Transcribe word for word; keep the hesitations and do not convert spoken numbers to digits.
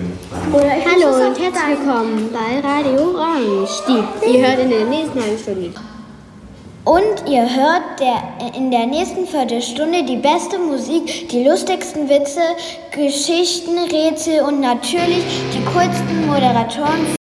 Hallo und herzlich willkommen bei Radio Orange. Die, ihr hört in der nächsten halben Stunde. Und ihr hört der, in der nächsten Viertelstunde die beste Musik, die lustigsten Witze, Geschichten, Rätsel und natürlich die coolsten Moderatoren